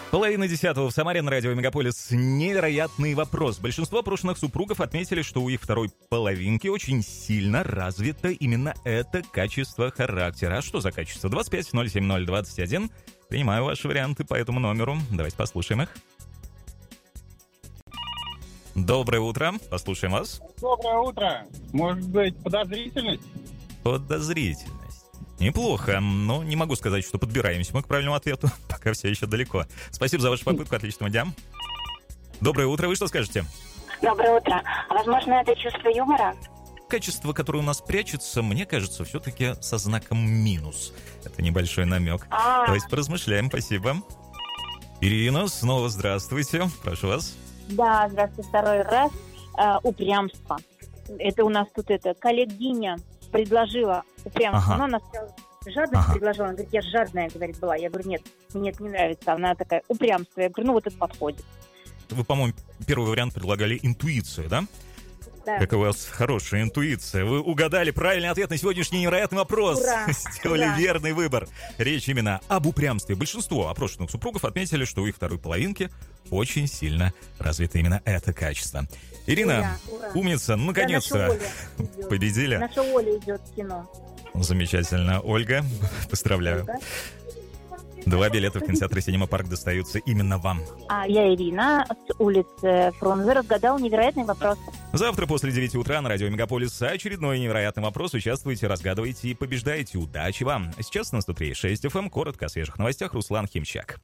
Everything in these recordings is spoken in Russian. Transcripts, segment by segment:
Половина десятого в Самаре на радио Мегаполис. Невероятный вопрос. Большинство опрошенных супругов отметили, что у их второй половинки очень сильно развито именно это качество характера. А что за качество? 25-070-21. Принимаю ваши варианты по этому номеру. Давайте послушаем их. Доброе утро. Послушаем вас. Доброе утро. Может быть, подозрительность? Подозрительность. Неплохо, но не могу сказать, что подбираемся мы к правильному ответу. Пока все еще далеко. Спасибо за вашу попытку. Отличного дня. Доброе утро. Вы что скажете? Доброе утро. А возможно, это чувство юмора? Качество, которое у нас прячется, мне кажется, все-таки со знаком минус. Это небольшой намек. Давайте поразмышляем. Спасибо. Ирина, снова здравствуйте. Прошу вас. Да, здравствуйте второй раз. Упрямство. Это у нас тут коллегиня предложила упрямство. Она нас жадность предложила. Она говорит, я жадная, говорит, была. Я говорю, нет, мне это не нравится. Она такая, упрямство. Я говорю, вот это подходит. Вы, по-моему, первый вариант предлагали интуицию, да? Да. Как у вас хорошая интуиция. Вы угадали правильный ответ на сегодняшний невероятный вопрос. Ура! Сделали верный выбор. Речь именно об упрямстве. Большинство опрошенных супругов отметили, что у их второй половинки очень сильно развито именно это качество. Ирина, ура. Умница, наконец-то победили. Наша Оля идет в кино. Замечательно. Ольга, поздравляю. Ольга. 2 билета в кинотеатр «Синема Парк» достаются именно вам. Я Ирина с улицы Фрунзе разгадала невероятный вопрос. Завтра после 9 утра на радио Мегаполис очередной невероятный вопрос. Участвуйте, разгадывайте и побеждайте. Удачи вам! А сейчас на 103.6 FM коротко о свежих новостях. Руслан Химчак.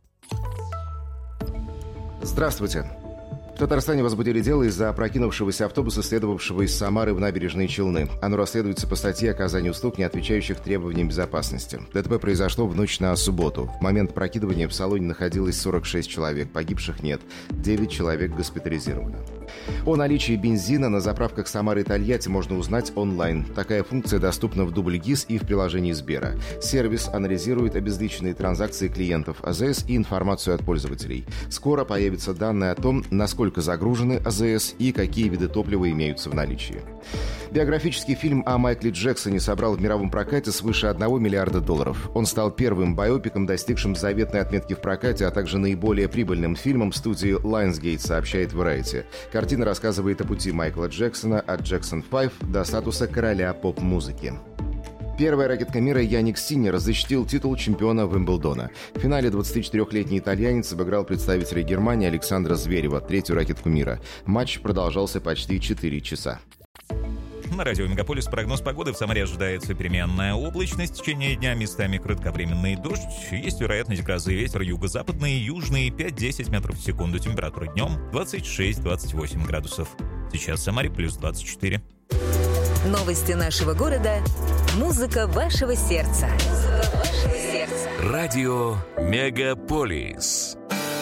Здравствуйте. В Татарстане возбудили дело из-за опрокинувшегося автобуса, следовавшего из Самары в Набережные Челны. Оно расследуется по статье оказания услуг, не отвечающих требованиям безопасности. ДТП произошло в ночь на субботу. В момент опрокидывания в салоне находилось 46 человек, погибших нет. 9 человек госпитализированы. О наличии бензина на заправках Самары и Тольятти можно узнать онлайн. Такая функция доступна в дубль ГИС и в приложении Сбера. Сервис анализирует обезличенные транзакции клиентов АЗС и информацию от пользователей. Скоро появятся данные о том, насколько загружены АЗС и какие виды топлива имеются в наличии. Биографический фильм о Майкле Джексоне собрал в мировом прокате свыше $1 миллиарда. Он стал первым байопиком, достигшим заветной отметки в прокате, а также наиболее прибыльным фильмом студии Lionsgate, сообщает Variety. Картина рассказывает о пути Майкла Джексона от Jackson 5 до статуса короля поп-музыки. Первая ракетка мира Яник Синнер защитил титул чемпиона Уимблдона. В финале 24-летний итальянец обыграл представителя Германии Александра Зверева, третью ракетку мира. Матч продолжался почти 4 часа. На радио Мегаполис прогноз погоды. В Самаре ожидается переменная облачность. В течение дня местами кратковременный дождь. Есть вероятность грозы. Ветер юго-западный, южный 5-10 метров в секунду. Температура днем 26-28 градусов. Сейчас в Самаре плюс 24. Новости нашего города. Музыка вашего сердца. Радио Мегаполис.